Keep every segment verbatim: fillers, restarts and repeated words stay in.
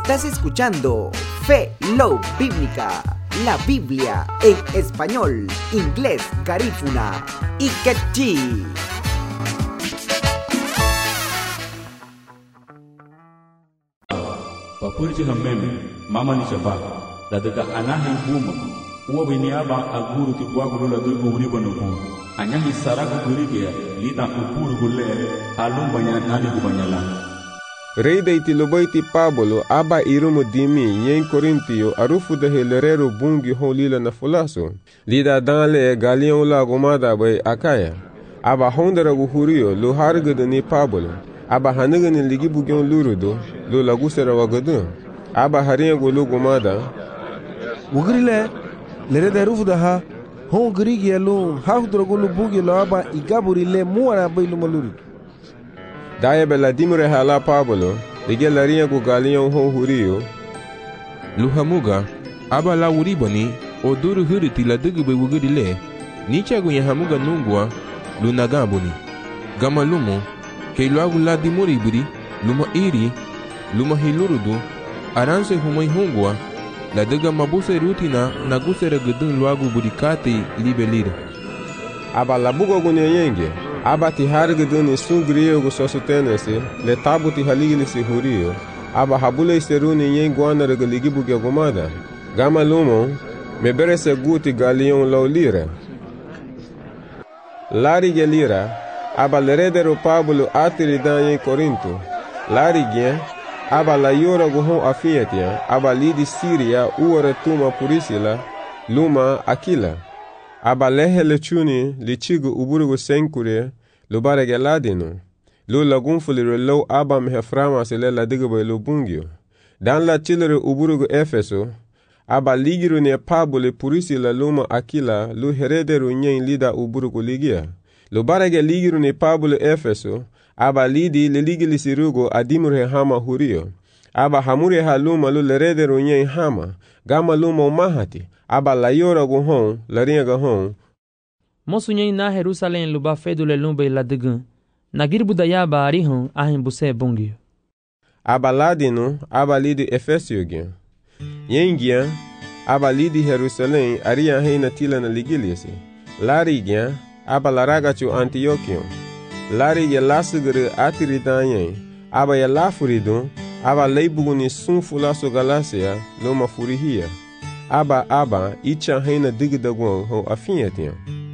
Estás escuchando Fe Love Bíblica, la Biblia en español, inglés, garífuna y quechí. Papurji hammeme mama ni shaba la daga anahi buma uwa biniaba aguru ti bwagulu la dugo wuri bonu ko anyahi saraku kurige lita upuru gulle alum banya nani gubanyala Reida iti lobaiti Pablo aba irumu dimi yen Korintio arufu de helerero bungi holila na fulaso lida danle galion la gomada bay akaya aba hondara guhurio lo hargada ni Pablo aba hanaga ni ligi bugyon lurudo lo lagusera wagadu aba hariya golo gomada wugrile lere da rufu da ha hon grigi alo hafdro golo bugi lo aba igaburi le muara baylu maluru daya bela dimre hala Pablo ligi lariya go galion hon hurio luhamuga aba la uribani oduru huriti la dugube wugrile ni chagu ya hamuga nungwa lunagabuni gamalumo ke luagu la dimuri buri luma iri luma hilurudu aranse humai hungwa la daga mabuse rutina na gusere gudun luagu burikati libelira aba la bugo gune yenge aba ti hargudun sungriyo go sosutenese le tabu ti haligili si hurio aba habule seruni yengwana regaligi buge gomada gama lumo meberese guti galion laulira lari gelira aba leredero Pablo atiri dan Corinto lari gen aba la yora go hon afiatia aba lidi Siria uore tuma purisila luma Aquila aba lehele chuni lichigo uburugo senkure lubare geladino lo lagunfulire lo aba meheframa sele la digbe lo bungio dan la chilere uburugo Efeso aba ligiru ne Pablo purisila luma Aquila lo heredero nyen lida uburugo ligia lo barage ligiru ni Pablo Efeso aba lidi le ligili sirugo adimure hama hurio aba hamure haluma lo lerede runye hama gama luma mahati aba la yora go hon la ringa hon mosunye na Jerusalem luba fedule lumbe la digun na girbu da yaba ari hon ahin buse bongi aba ladino aba lidi Efesio gen yengia aba lidi Jerusalem ari ahin tila na ligilisi lari gen aba la ragacho Antiochion lari ye lasugere atiridanyen aba ye lafurido aba leibuguni sunfula so Galacia loma furihia aba aba icha hena digdagon ho afietian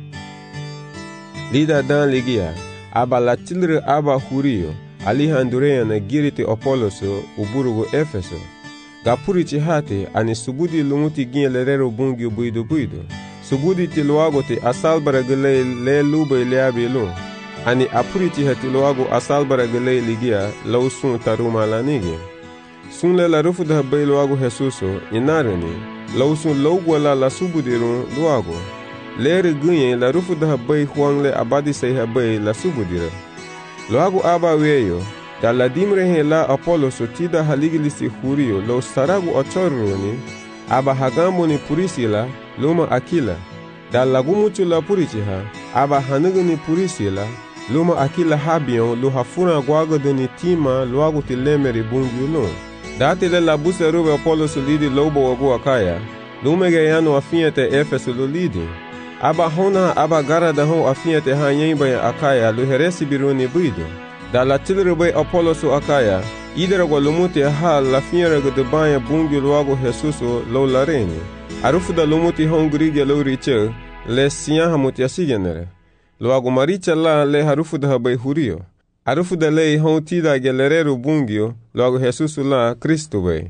lida dan ligia aba la tilre aba hurio alihandureya na girite Apolloso uburugo Efeso gapurichi hate ani subudi lumuti ginyelerero bungi buido buido subudi tiluago te asalbara gele le lube le abelo ani apuriti hatiluago asalbara gele ligia lau sun taruma lanigi sun le la rufu da bailuago Jesuso inarani lau sun laugwala la subudiru luago lere gunye la rufu da bai huangle abadi say habai la subudira luago aba weyo da la dimre he la Apollo so tida haligilisi hurio lau saragu achoruni aba hagambo ni purisila luma Aquila da lagumuchu la purichiha aba hanuguni purisila luma Aquila habion lo hafuna gwago ni tima luago tilemeri bungiulo date le la busa rube Apollo solidi lobo wago akaya luma gayano afiete Efeso lo lidi aba hona aba gara da ho afiete ha yemba akaya lo heresi biruni buido da la tilrube Apollo so akaya idera go lumuti ha la fiera go de banya bungi luago Jesuso lo lareni arufu da lumuti hongri lo riche le siya hamuti asigenere luago maricha la le harufu da bai hurio arufu da le honti da gelerero bungio luago Jesuso la Cristo bai.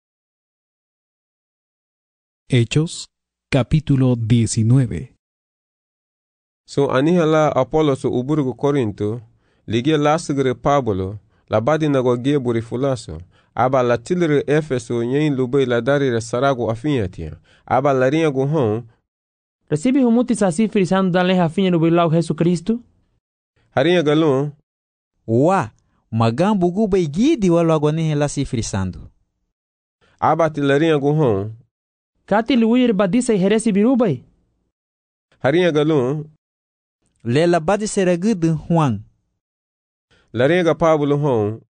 Hechos capítulo diecinueve. So anihala Apollo so uburgo Corinto ligia lasgre Pablo la badi na go geburi fulaso aba la tilre Efeso nyen lube la darire sarago afiatia aba la ringa go hon recibe humuti sasi frisando danle afinha no bilau Jesus Cristo haringa galon wa magambu gube gidi walo agone hela si frisando aba tilaringa go hon kati luir badisa heresi birubai haringa galon lela badi seragudu Juan laringa Pablo hon